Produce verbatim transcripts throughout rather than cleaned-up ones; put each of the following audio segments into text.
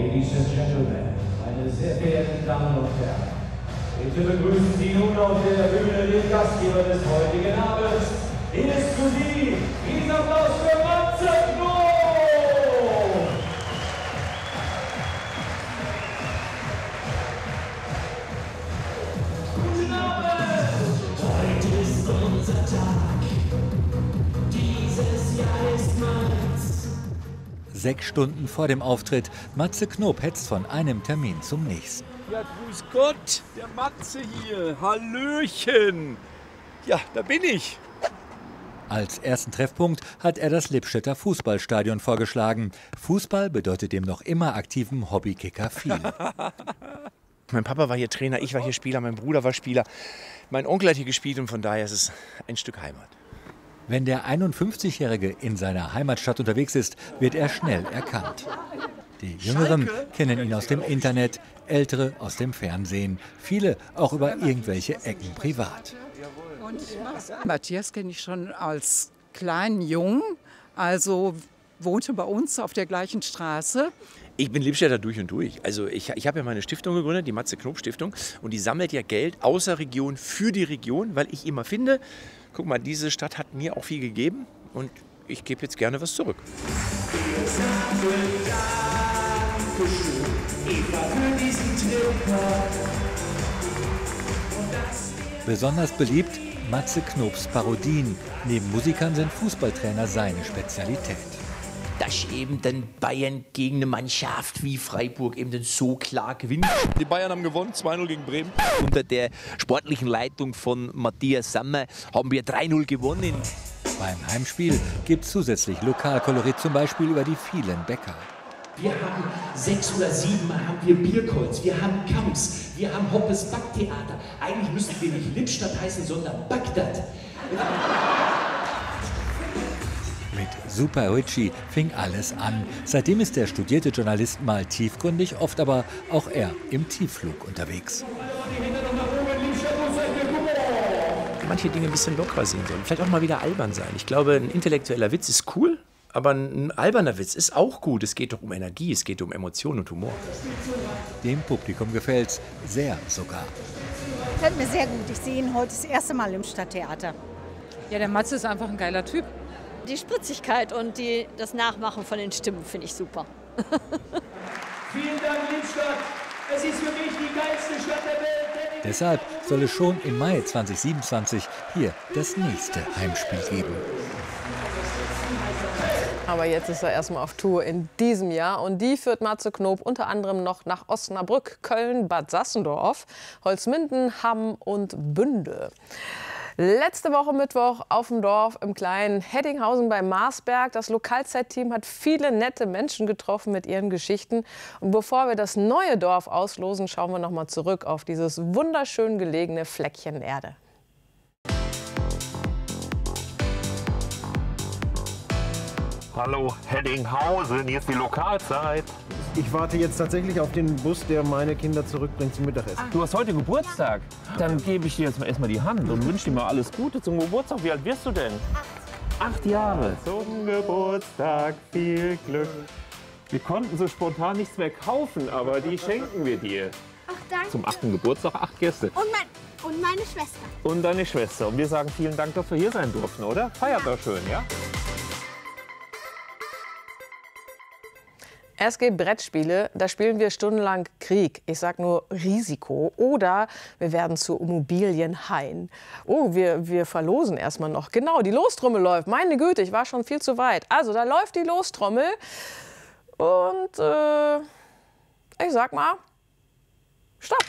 Ladies and Gentlemen, meine sehr verehrten Damen und Herren, bitte begrüßen Sie nun auf der Bühne den Gastgeber des heutigen Abends. Hier ist für Sie Riesenapplaus für Matze Knob! Guten Abend! Heute ist unser Tag. Dieses Jahr ist meins. Sechs Stunden vor dem Auftritt, Matze Knob hetzt von einem Termin zum nächsten. Ja, grüß Gott, der Matze hier. Hallöchen. Ja, da bin ich. Als ersten Treffpunkt hat er das Lippstädter Fußballstadion vorgeschlagen. Fußball bedeutet dem noch immer aktiven Hobbykicker viel. Mein Papa war hier Trainer, ich war hier Spieler, mein Bruder war Spieler. Mein Onkel hat hier gespielt und von daher ist es ein Stück Heimat. Wenn der einundfünfzigjährige in seiner Heimatstadt unterwegs ist, wird er schnell erkannt. Die Jüngeren kennen ihn aus dem Internet, Ältere aus dem Fernsehen. Viele auch über irgendwelche Ecken privat. Und Matthias kenne ich schon als kleinen Jungen, also wohnte bei uns auf der gleichen Straße. Ich bin Lippstädter durch und durch. Also ich, ich habe ja meine Stiftung gegründet, die Matze Knob Stiftung. Und die sammelt ja Geld außer Region für die Region, weil ich immer finde, guck mal, diese Stadt hat mir auch viel gegeben und ich gebe jetzt gerne was zurück. Besonders beliebt Matze Knobs Parodien. Neben Musikern sind Fußballtrainer seine Spezialität. Dass eben dann Bayern gegen eine Mannschaft wie Freiburg eben dann so klar gewinnt. Die Bayern haben gewonnen, zwei null gegen Bremen. Unter der sportlichen Leitung von Matthias Sammer haben wir drei null gewonnen. Beim Heimspiel gibt es zusätzlich Lokalkolorit, zum Beispiel über die vielen Bäcker. Wir haben sechs oder sieben Mal haben wir Bierkreuz, wir haben Kamps, wir haben Hoppes Backtheater. Eigentlich müssten wir nicht Lippstadt heißen, sondern Bagdad. Mit Super Richie fing alles an. Seitdem ist der studierte Journalist mal tiefgründig, oft aber auch er im Tiefflug unterwegs. Manche Dinge ein bisschen lockerer sehen sollen, vielleicht auch mal wieder albern sein. Ich glaube, ein intellektueller Witz ist cool, aber ein alberner Witz ist auch gut. Es geht doch um Energie, es geht um Emotionen und Humor. Dem Publikum gefällt's sehr sogar. Gefällt mir sehr gut. Ich sehe ihn heute das erste Mal im Stadttheater. Ja, der Matze ist einfach ein geiler Typ. Die Spritzigkeit und die, das Nachmachen von den Stimmen finde ich super. Vielen Dank, Lippstadt. Es ist für mich die geilste Stadt der Welt. Deshalb soll es schon im Mai zweitausendsiebenundzwanzig hier das nächste Heimspiel geben. Aber jetzt ist er erstmal auf Tour in diesem Jahr. Und die führt Matze Knob unter anderem noch nach Osnabrück, Köln, Bad Sassendorf, Holzminden, Hamm und Bünde. Letzte Woche Mittwoch auf dem Dorf im kleinen Heddinghausen bei Marsberg. Das Lokalzeitteam hat viele nette Menschen getroffen mit ihren Geschichten. Und bevor wir das neue Dorf auslosen, schauen wir noch mal zurück auf dieses wunderschön gelegene Fleckchen Erde. Hallo Heddinghausen, hier ist die Lokalzeit. Ich warte jetzt tatsächlich auf den Bus, der meine Kinder zurückbringt zum Mittagessen. Du hast heute Geburtstag. Dann gebe ich dir jetzt mal erstmal die Hand und wünsche dir mal alles Gute zum Geburtstag. Wie alt wirst du denn? Acht. Acht Jahre. Zum Geburtstag viel Glück. Wir konnten so spontan nichts mehr kaufen, aber die schenken wir dir. Ach, danke. Zum achten Geburtstag acht Gäste. Und, mein, und meine Schwester. Und deine Schwester. Und wir sagen vielen Dank, dass wir hier sein durften, oder? Feiert doch schön, ja? S G Brettspiele, da spielen wir stundenlang Krieg. Ich sag nur Risiko. Oder wir werden zu Immobilienhaien. Oh, wir, wir verlosen erstmal noch. Genau, die Lostrommel läuft. Meine Güte, ich war schon viel zu weit. Also, da läuft die Lostrommel. Und äh, ich sag mal, stopp.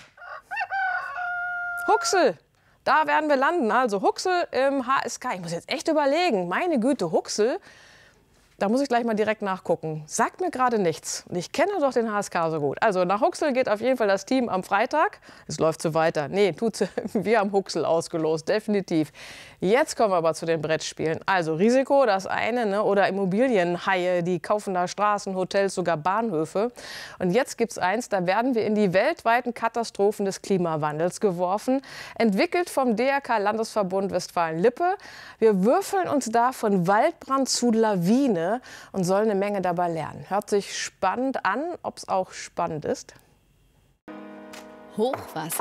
Huxel, da werden wir landen. Also Huxel im H S K. Ich muss jetzt echt überlegen. Meine Güte, Huxel. Da muss ich gleich mal direkt nachgucken. Sagt mir gerade nichts. Und ich kenne doch den H S K so gut. Also nach Huxel geht auf jeden Fall das Team am Freitag. Es läuft so weiter. Nee, tut's, wir haben Huxel ausgelost, definitiv. Jetzt kommen wir aber zu den Brettspielen. Also Risiko, das eine, ne? Oder Immobilienhaie, die kaufen da Straßen, Hotels, sogar Bahnhöfe. Und jetzt gibt's eins, da werden wir in die weltweiten Katastrophen des Klimawandels geworfen. Entwickelt vom D R K-Landesverbund Westfalen-Lippe. Wir würfeln uns da von Waldbrand zu Lawine. Szene und soll eine Menge dabei lernen. Hört sich spannend an, ob es auch spannend ist. Hochwasser.